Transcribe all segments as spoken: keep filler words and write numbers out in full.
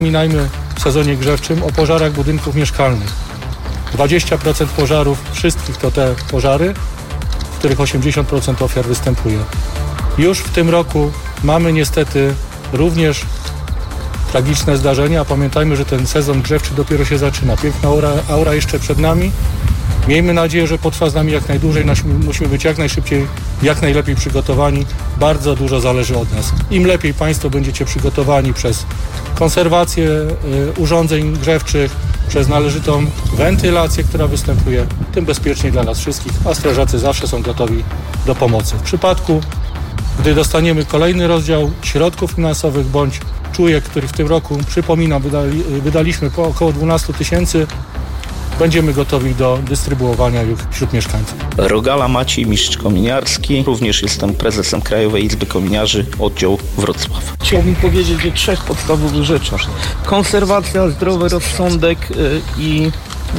Zapominajmy w sezonie grzewczym o pożarach budynków mieszkalnych. dwadzieścia procent pożarów wszystkich to te pożary, w których osiemdziesiąt procent ofiar występuje. Już w tym roku mamy niestety również tragiczne zdarzenia, a pamiętajmy, że ten sezon grzewczy dopiero się zaczyna. Piękna aura, aura jeszcze przed nami. Miejmy nadzieję, że potrwa z nami jak najdłużej. Musimy być jak najszybciej, jak najlepiej przygotowani. Bardzo dużo zależy od nas. Im lepiej Państwo będziecie przygotowani przez konserwację y, urządzeń grzewczych, przez należytą wentylację, która występuje, tym bezpieczniej dla nas wszystkich, a strażacy zawsze są gotowi do pomocy. W przypadku, gdy dostaniemy kolejny rozdział środków finansowych bądź czujek, który w tym roku, przypominam, wydali, wydaliśmy po około dwanaście tysięcy, będziemy gotowi do dystrybuowania już wśród mieszkańców. Rogala Maciej, mistrz kominiarski. Również jestem prezesem Krajowej Izby Kominiarzy, oddział Wrocław. Chciałbym powiedzieć o trzech podstawowych rzeczach. Konserwacja, zdrowy rozsądek i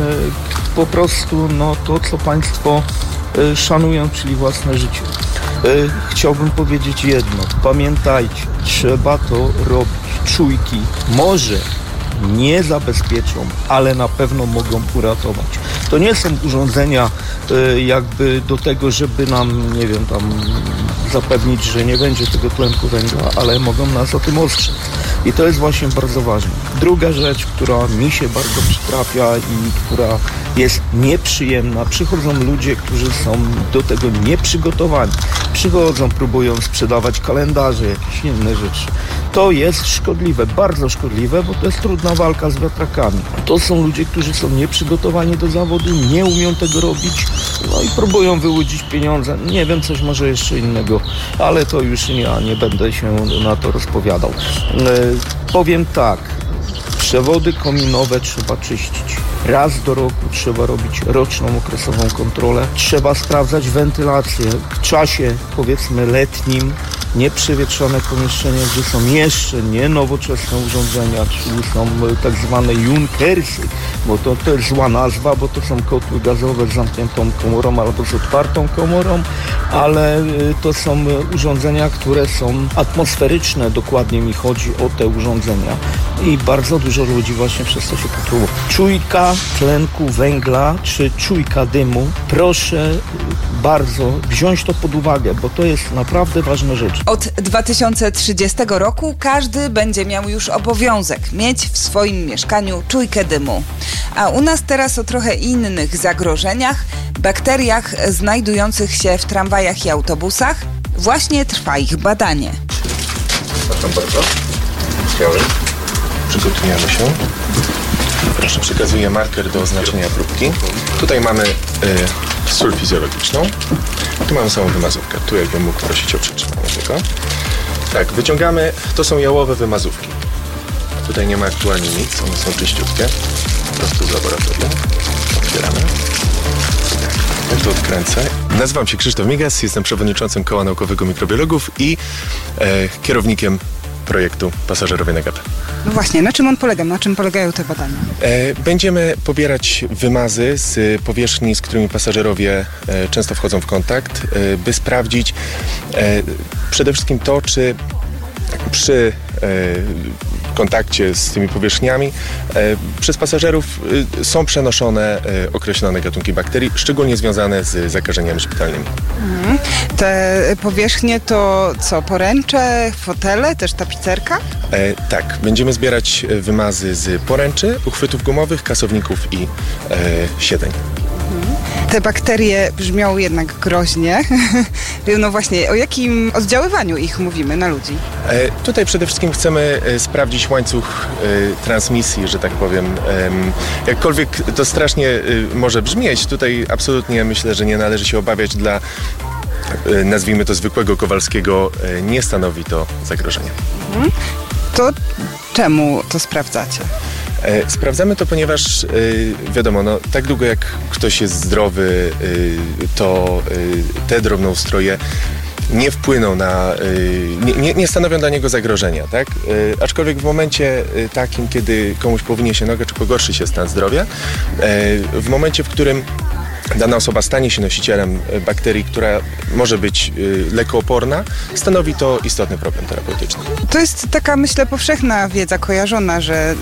po prostu no, to, co Państwo szanują, czyli własne życie. Chciałbym powiedzieć jedno. Pamiętajcie, trzeba to robić. Czujki może nie zabezpieczą, ale na pewno mogą uratować. To nie są urządzenia y, jakby do tego, żeby nam, nie wiem, tam zapewnić, że nie będzie tego tlenku węgla, ale mogą nas o tym ostrzec. I to jest właśnie bardzo ważne. Druga rzecz, która mi się bardzo przytrafia i która jest nieprzyjemna. Przychodzą ludzie, którzy są do tego nieprzygotowani. Przychodzą, próbują sprzedawać kalendarze, jakieś inne rzeczy. To jest szkodliwe, bardzo szkodliwe, bo to jest trudna walka z wiatrakami. To są ludzie, którzy są nieprzygotowani do zawodu, nie umieją tego robić, no i próbują wyłudzić pieniądze. Nie wiem, coś może jeszcze innego, ale to już ja nie będę się na to rozpowiadał. E, powiem tak, przewody kominowe trzeba czyścić. Raz do roku trzeba robić roczną okresową kontrolę. Trzeba sprawdzać wentylację w czasie, powiedzmy, letnim. Nieprzewietrzone pomieszczenia, gdzie są jeszcze nie nowoczesne urządzenia, czyli są tak zwane junkersy, bo to, to jest zła nazwa, bo to są kotły gazowe z zamkniętą komorą albo z otwartą komorą, ale to są urządzenia, które są atmosferyczne, dokładnie mi chodzi o te urządzenia i bardzo dużo ludzi właśnie przez to się potruło. Czujka tlenku węgla czy czujka dymu, proszę bardzo wziąć to pod uwagę, bo to jest naprawdę ważna rzecz. Od dwa tysiące trzydziestego roku każdy będzie miał już obowiązek mieć w swoim mieszkaniu czujkę dymu. A u nas teraz o trochę innych zagrożeniach, bakteriach znajdujących się w tramwajach i autobusach. Właśnie trwa ich badanie. Przepraszam bardzo. Chciałem. Przygotujemy się. Proszę, przekazuję marker do oznaczenia próbki. Tutaj mamy y, sól fizjologiczną. Tu mamy samą wymazówkę. Tu jakbym mógł prosić o przytrzymanie tego. Tak, wyciągamy. To są jałowe wymazówki. Tutaj nie ma aktualnie nic. One są czyściutkie. Po prostu z laboratorium. Otwieramy. Tak, ja tu odkręcę. Nazywam się Krzysztof Migas. Jestem przewodniczącym Koła Naukowego Mikrobiologów i e, kierownikiem projektu Pasażerowie na Gapę. No właśnie, na czym on polega? Na czym polegają te badania? E, będziemy pobierać wymazy z powierzchni, z którymi pasażerowie e, często wchodzą w kontakt, e, by sprawdzić e, przede wszystkim to, czy przy e, kontakcie z tymi powierzchniami e, przez pasażerów e, są przenoszone e, określone gatunki bakterii, szczególnie związane z zakażeniami szpitalnymi. Mhm. Te powierzchnie to co, poręcze, fotele, też tapicerka? E, tak, będziemy zbierać wymazy z poręczy, uchwytów gumowych, kasowników i e, siedzeń. Te bakterie brzmią jednak groźnie. No właśnie, o jakim oddziaływaniu ich mówimy na ludzi? E, tutaj przede wszystkim chcemy e, sprawdzić łańcuch e, transmisji, że tak powiem. E, jakkolwiek to strasznie e, może brzmieć, tutaj absolutnie myślę, że nie należy się obawiać dla, e, nazwijmy to, zwykłego Kowalskiego. E, nie stanowi to zagrożenia. Mhm. To czemu to sprawdzacie? E, sprawdzamy to, ponieważ y, wiadomo, no, tak długo jak ktoś jest zdrowy, y, to y, te drobnoustroje nie wpłyną na, y, nie, nie, nie stanowią dla niego zagrożenia, tak? Y, aczkolwiek w momencie y, takim, kiedy komuś powinie się noga, czy pogorszy się stan zdrowia, y, w momencie, w którym dana osoba stanie się nosicielem bakterii, która może być lekooporna, stanowi to istotny problem terapeutyczny. To jest taka, myślę, powszechna wiedza kojarzona, że